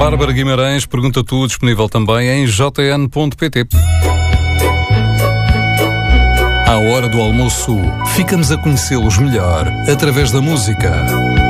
Bárbara Guimarães pergunta tudo, disponível também em jn.pt. À hora do almoço, ficamos a conhecê-los melhor através da música.